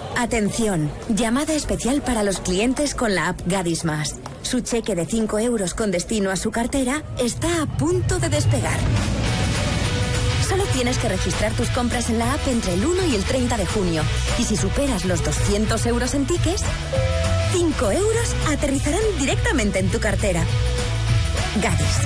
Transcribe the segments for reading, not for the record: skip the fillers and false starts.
Atención, llamada especial para los clientes con la app Gadis Más. Su cheque de 5 euros con destino a su cartera está a punto de despegar. Solo tienes que registrar tus compras en la app entre el 1 y el 30 de junio. Y si superas los 200 euros en tickets, 5 euros aterrizarán directamente en tu cartera. Gadis.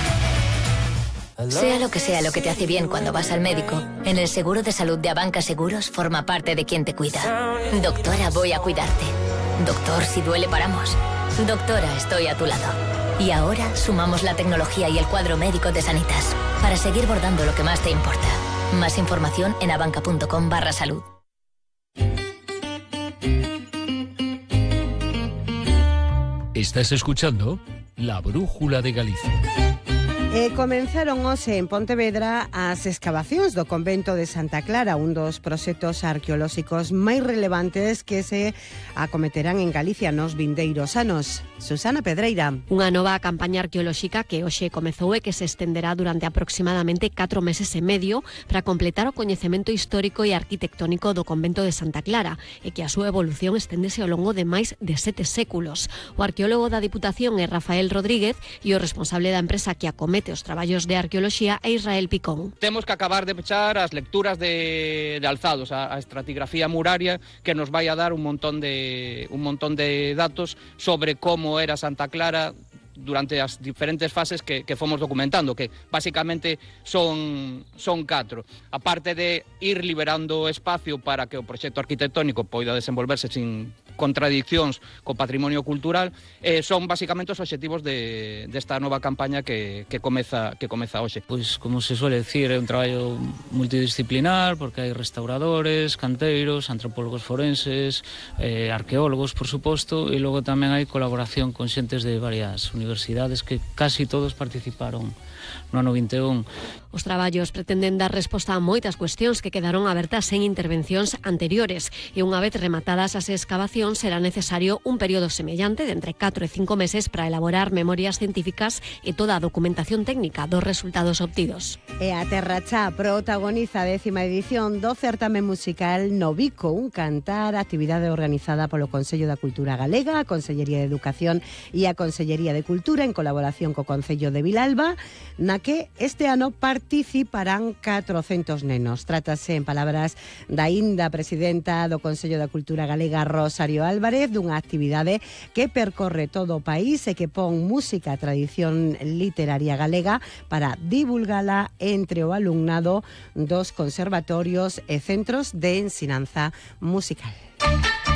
Sea lo que te hace bien cuando vas al médico, en el seguro de salud de Abanca Seguros forma parte de quien te cuida. Doctora, voy a cuidarte. Doctor, si duele paramos. Doctora, estoy a tu lado. Y ahora sumamos la tecnología y el cuadro médico de Sanitas para seguir bordando lo que más te importa. Más información en abanca.com/salud. Estás escuchando La Brújula de Galicia. Comenzaron hoxe en Pontevedra as escavacións do convento de Santa Clara, un dos proxectos arqueolóxicos máis relevantes que se acometerán en Galicia nos vindeiros anos. Susana Pedreira. Unha nova campaña arqueolóxica que hoxe comezou e que se estenderá durante aproximadamente 4 meses e medio para completar o coñecemento histórico e arquitectónico do convento de Santa Clara e que a súa evolución esténdese ao longo de máis de 7 séculos. O arqueólogo da Diputación é Rafael Rodríguez e o responsable da empresa que acomete os traballos de arqueoloxía é Israel Picón. Temos que acabar de pechar as lecturas de alzados, a estratigrafía muraria que nos vai a dar un montón de datos sobre como era Santa Clara durante as diferentes fases que fomos documentando, que basicamente son 4. Aparte de ir liberando espacio para que o proxecto arquitectónico poida desenvolverse sin contradiccións co patrimonio cultural, son basicamente os obxectivos desta nova campaña que comeza hoxe. Pois, como se suele decir, é un traballo multidisciplinar, porque hai restauradores, canteiros, antropólogos forenses, arqueólogos, por suposto, e logo tamén hai colaboración con xentes de varias universidades que casi todos participaron no ano 21. Os traballos pretenden dar resposta a moitas cuestións que quedaron abertas en intervencións anteriores e unha vez rematadas as excavacións será necesario un período semellante de entre 4 e 5 meses para elaborar memorias científicas e toda a documentación técnica dos resultados obtidos. E a Terrachá protagoniza a 10ª edición do certame musical Novico, un cantar, actividade organizada polo Consello da Cultura Galega, a Consellería de Educación e a Consellería de Cultura en colaboración co Concello de Vilalba, na que este ano participarán 400 nenos. Trátase, en palabras da aínda presidenta do Consello da Cultura Galega, Rosario Álvarez, dunha actividade que percorre todo o país e que pon música e tradición literaria galega para divulgala entre o alumnado dos conservatorios e centros de ensinanza musical.